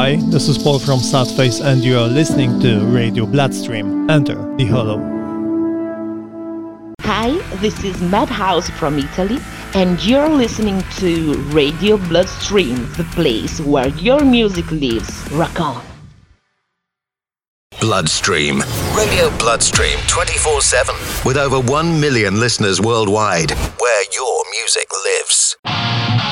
Hi, this is Paul from Sadface and you are listening to Radio Bloodstream. Enter the Hollow. Hi, this is Madhouse from Italy and you're listening to Radio Bloodstream, the place where your music lives. Rock on! Bloodstream. Radio Bloodstream 24/7 with over 1 million listeners worldwide, where your music lives.